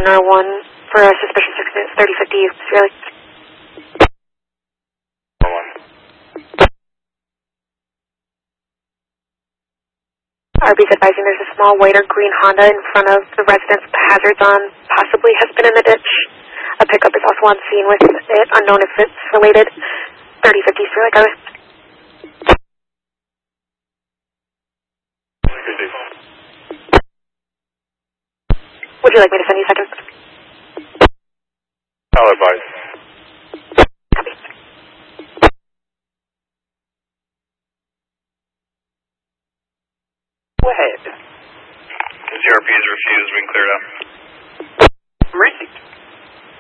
R1 for a suspicious accident, 3050 Israeli. RB's advising there's a small white or green Honda in front of the residence with the hazards on, possibly has been in the ditch. A pickup is also on scene with it, unknown if it's related. 3050 Israeli, go. Would you like me to send you seconds? I'll advise.